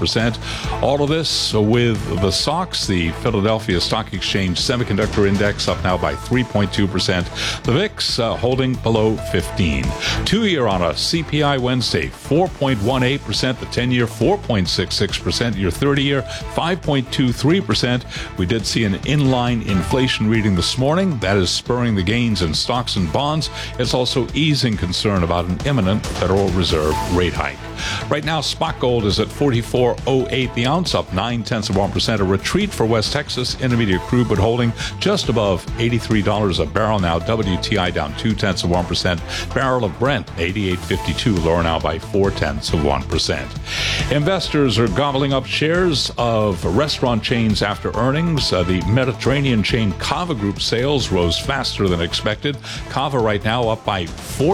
1%. All of this with the stocks. The Philadelphia Stock Exchange Semiconductor Index up now by 3.2%. The VIX holding below 15. 2-year on a CPI Wednesday, 4.18%. The 10-year, 4.66%. Your 30-year, 5.23%. We did see an inline inflation reading this morning. That is spurring the gains in stocks and bonds. It's also easing concern about an imminent Federal Reserve rate hike. Right now, spot gold is at $44.08 the ounce, up 0.9%. A retreat for West Texas Intermediate crude, but holding just above $83 a barrel now. WTI down 0.2%. Barrel of Brent, 88.52, lower now by 0.4%. Investors are gobbling up shares of restaurant chains after earnings. The Mediterranean chain Cava Group sales rose faster than expected. Cava right now up by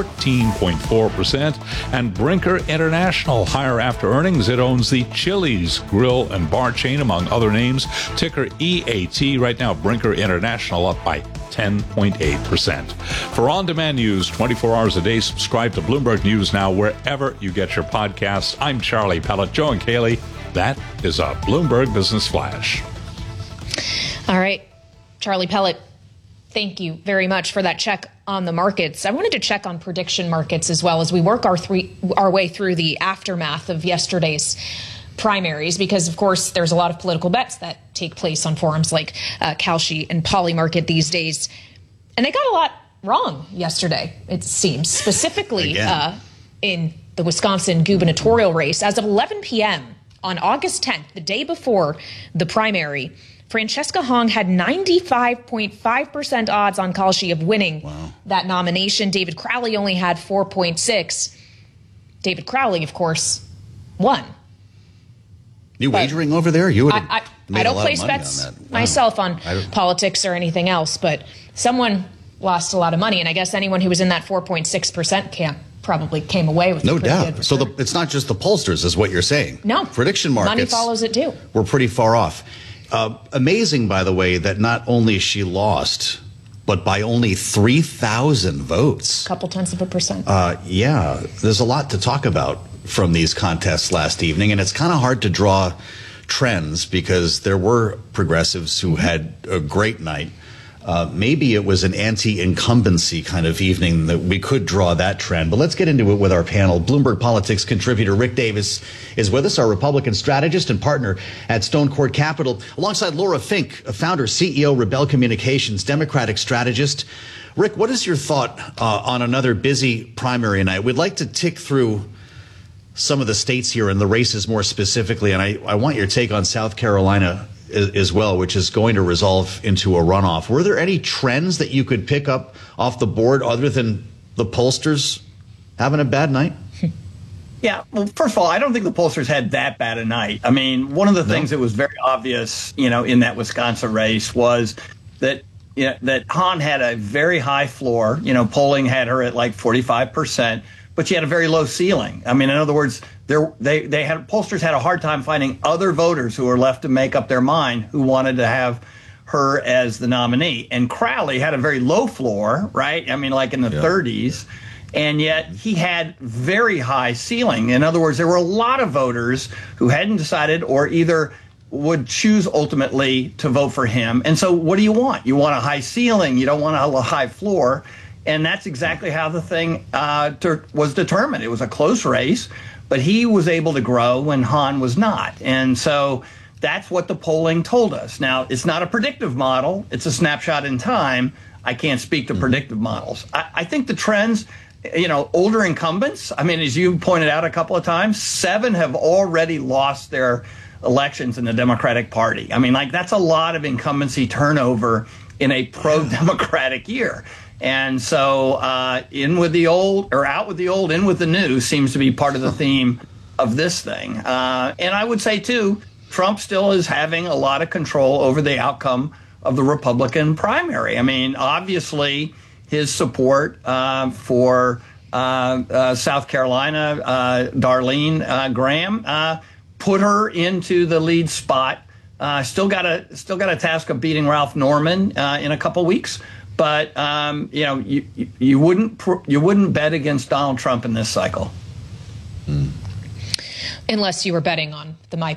14.4%. And Brinker International higher after earnings. It owns the Chili's Grill and Bar chain, among other names. Ticker EAT. Right now, Brinker International up by 10.8%. For on-demand news 24 hours a day, subscribe to Bloomberg News Now wherever you get your podcasts. I'm Charlie Pellet. Joe and Kaylee, that is a Bloomberg Business Flash. All right, Charlie Pellet, thank you very much for that check on the markets. I wanted to check on prediction markets as well as we work our way through the aftermath of yesterday's primaries, because, of course, there's a lot of political bets that take place on forums like Kalshi and Polymarket these days. And they got a lot wrong yesterday, it seems, specifically in the Wisconsin gubernatorial race. As of 11 p.m. on August 10th, the day before the primary, Francesca Hong had 95.5% odds on Kalshi of winning that nomination. David Crowley only had 4.6. David Crowley, of course, won. You wagering over there? You would. I don't place bets myself on politics or anything else, but someone lost a lot of money, and I guess anyone who was in that 4.6% camp probably came away with no doubt. So it's not just the pollsters, is what you're saying. No, prediction markets. Money follows it too. We're pretty far off. Amazing, by the way, that not only she lost, but by only 3,000 votes. A couple tenths of a percent. Yeah, there's a lot to talk about from these contests last evening, and it's kind of hard to draw trends because there were progressives who had a great night. Maybe it was an anti-incumbency kind of evening that we could draw that trend. But let's get into it with our panel. Bloomberg Politics contributor Rick Davis is with us, our Republican strategist and partner at Stone Court Capital, alongside Laura Fink, a founder, CEO, Rebel Communications, Democratic strategist. Rick, what is your thought on another busy primary night? We'd like to tick through some of the states here and the races more specifically, and I want your take on South Carolina as well, which is going to resolve into a runoff. Were there any trends that you could pick up off the board other than the pollsters having a bad night? Yeah, well, first of all, I don't think the pollsters had that bad a night. I mean, one of the things that was very obvious, in that Wisconsin race was that that Hahn had a very high floor. Polling had her at like 45%, but she had a very low ceiling. I mean, in other words, pollsters had a hard time finding other voters who were left to make up their mind who wanted to have her as the nominee. And Crowley had a very low floor, right? I mean, like in the 30s. And yet he had very high ceiling. In other words, there were a lot of voters who hadn't decided or either would choose ultimately to vote for him. And so what do you want? You want a high ceiling. You don't want a high floor. And that's exactly how the thing was determined. It was a close race, but he was able to grow when Hahn was not. And so that's what the polling told us. Now, it's not a predictive model. It's a snapshot in time. I can't speak to predictive models. I think the trends, older incumbents, I mean, as you pointed out a couple of times, 7 have already lost their elections in the Democratic Party. I mean, that's a lot of incumbency turnover in a pro-Democratic year. And so in with the old, or out with the old, in with the new seems to be part of the theme of this thing. And I would say, too, Trump still is having a lot of control over the outcome of the Republican primary. I mean, obviously, his support for South Carolina, Darlene Graham, put her into the lead spot. Still got a task of beating Ralph Norman in a couple weeks. But you wouldn't bet against Donald Trump in this cycle, unless you were betting on the My